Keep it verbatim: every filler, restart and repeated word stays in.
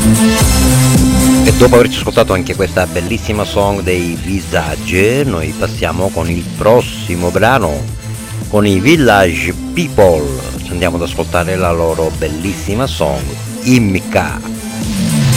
E dopo averci ascoltato anche questa bellissima song dei Visage, noi passiamo con il prossimo brano, con i Village People. Ci andiamo ad ascoltare la loro bellissima song Imka.